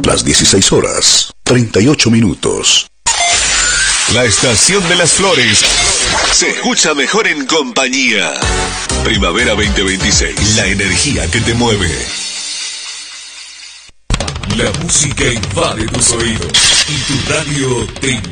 las 16 horas, 38 minutos. La estación de las flores se escucha mejor en compañía. Primavera 2026, la energía que te mueve. La música invade tus oídos y tu radio te